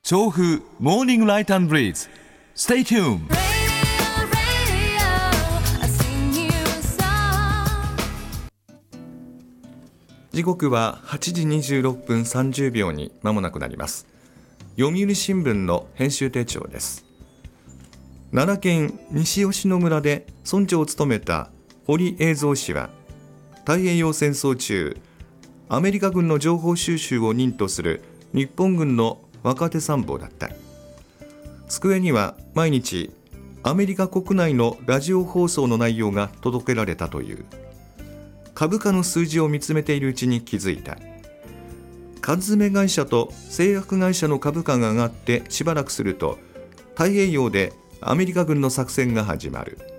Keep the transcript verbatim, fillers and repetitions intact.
調布モーニングライト&ブリーズ Stay tuned。 時刻ははちじにじゅうろっぷんさんじゅうびょうに間もなくなります。読売新聞の編集手帳です。奈良県西吉野村で村長を務めた堀栄三氏は、太平洋戦争中アメリカ軍の情報収集を任とする日本軍の若手参謀だった。机には毎日アメリカ国内のラジオ放送の内容が届けられたという。株価の数字を見つめているうちに気づいた。缶詰会社と製薬会社の株価が上がってしばらくすると、太平洋でアメリカ軍の作戦が始まる。